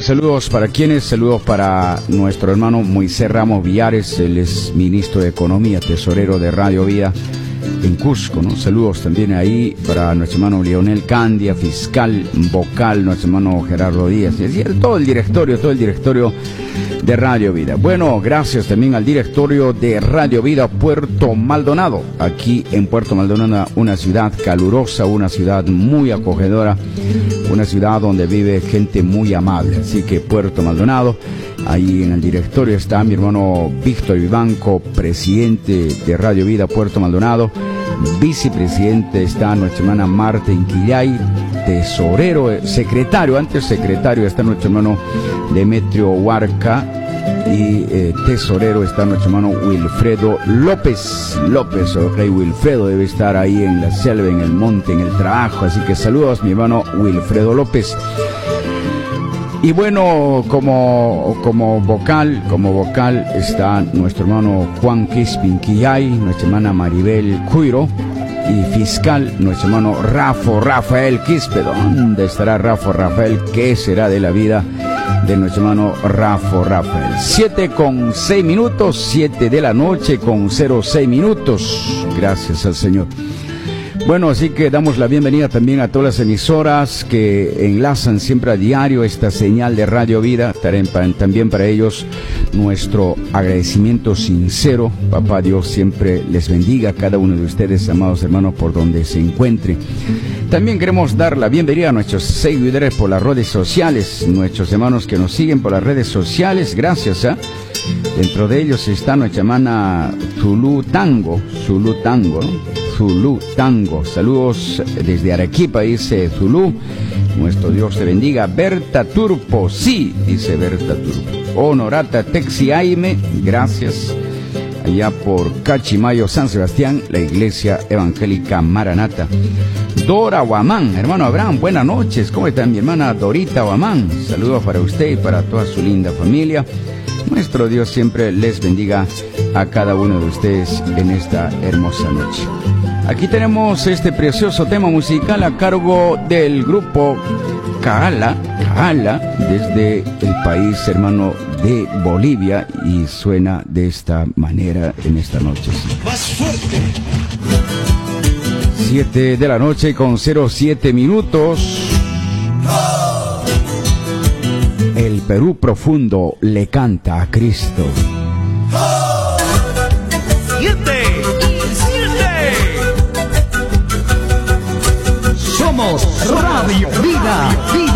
Saludos para quienes, saludos para nuestro hermano Moisés Ramos Villares, él es ministro de Economía, tesorero de Radio Vida en Cusco, ¿no? Saludos también ahí para nuestro hermano Leonel Candia, fiscal vocal, nuestro hermano Gerardo Díaz, y todo el directorio de Radio Vida. Bueno, gracias también al directorio de Radio Vida Puerto Maldonado, aquí en Puerto Maldonado, una ciudad calurosa, una ciudad muy acogedora, una ciudad donde vive gente muy amable. Así que Puerto Maldonado, ahí en el directorio está mi hermano Víctor Vivanco, presidente de Radio Vida Puerto Maldonado. Vicepresidente está nuestra hermana Marta Inquillay, tesorero, secretario, antes secretario está nuestro hermano Demetrio Huarca, y tesorero está nuestro hermano Wilfredo López, o rey Wilfredo debe estar ahí en la selva, en el monte, en el trabajo, así que saludos mi hermano Wilfredo López. Y bueno, como vocal está nuestro hermano Juan Quispin Quillay, nuestra hermana Maribel Cuiro, y fiscal nuestro hermano Rafael Quispe. ¿Dónde estará Rafael? ¿Qué será de la vida de nuestro hermano Rafael? 7:06, 7 de la noche con 06 minutos. Gracias al Señor. Bueno, así que damos la bienvenida también a todas las emisoras que enlazan siempre a diario esta señal de Radio Vida. También para ellos nuestro agradecimiento sincero. Papá Dios siempre les bendiga a cada uno de ustedes, amados hermanos, por donde se encuentre. También queremos dar la bienvenida a nuestros seguidores por las redes sociales, nuestros hermanos que nos siguen por las redes sociales. Gracias. Dentro de ellos está nuestra hermana Zulu Tango, ¿no? Zulu Tango, saludos desde Arequipa, dice Zulu, nuestro Dios te bendiga. Berta Turpo, sí, dice Berta Turpo. Honorata Texi Aime, gracias, allá por Cachimayo, San Sebastián, la Iglesia Evangélica Maranata. Dora Guamán, hermano Abraham, buenas noches, ¿cómo está mi hermana Dorita Guamán? Saludos para usted y para toda su linda familia. Nuestro Dios siempre les bendiga a cada uno de ustedes en esta hermosa noche. Aquí tenemos este precioso tema musical a cargo del grupo Kaala, desde el país hermano de Bolivia, y suena de esta manera en esta noche. Más fuerte. 7 de la noche con 07 minutos. El Perú profundo le canta a Cristo. 7. Somos Radio Vida.